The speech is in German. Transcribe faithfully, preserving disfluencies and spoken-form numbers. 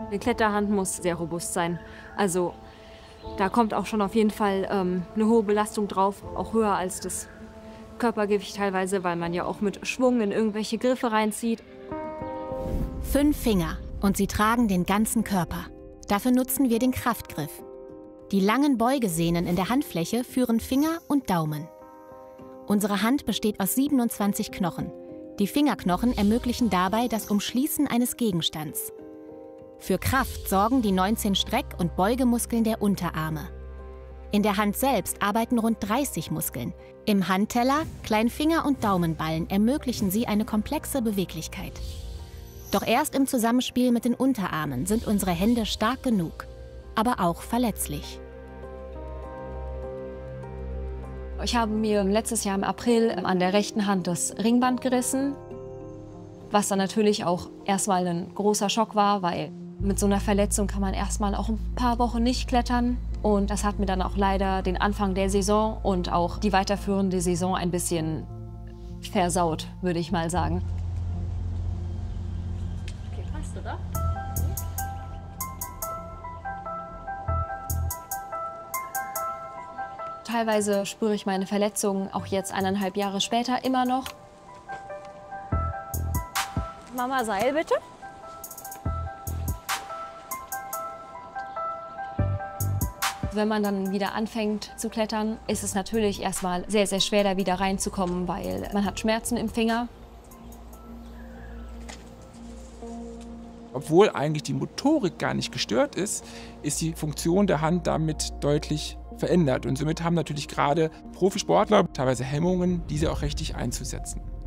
Eine Kletterhand muss sehr robust sein. Also da kommt auch schon auf jeden Fall ähm, eine hohe Belastung drauf, auch höher als das Körpergewicht teilweise, weil man ja auch mit Schwung in irgendwelche Griffe reinzieht. Fünf Finger und sie tragen den ganzen Körper. Dafür nutzen wir den Kraftgriff. Die langen Beugesehnen in der Handfläche führen Finger und Daumen. Unsere Hand besteht aus siebenundzwanzig Knochen. Die Fingerknochen ermöglichen dabei das Umschließen eines Gegenstands. Für Kraft sorgen die neunzehn Streck- und Beugemuskeln der Unterarme. In der Hand selbst arbeiten rund dreißig Muskeln. Im Handteller, Kleinfinger und Daumenballen ermöglichen sie eine komplexe Beweglichkeit. Doch erst im Zusammenspiel mit den Unterarmen sind unsere Hände stark genug, aber auch verletzlich. Ich habe mir letztes Jahr im April an der rechten Hand das Ringband gerissen, was dann natürlich auch erstmal ein großer Schock war, weil mit so einer Verletzung kann man erstmal auch ein paar Wochen nicht klettern. Und das hat mir dann auch leider den Anfang der Saison und auch die weiterführende Saison ein bisschen versaut, würde ich mal sagen. Okay, passt, oder? Teilweise spüre ich meine Verletzungen auch jetzt eineinhalb Jahre später immer noch. Mama, Seil bitte. Wenn man dann wieder anfängt zu klettern, ist es natürlich erstmal sehr, sehr schwer, da wieder reinzukommen, weil man hat Schmerzen im Finger. Obwohl eigentlich die Motorik gar nicht gestört ist, ist die Funktion der Hand damit deutlich verändert. Und somit haben natürlich gerade Profisportler teilweise Hemmungen, diese auch richtig einzusetzen.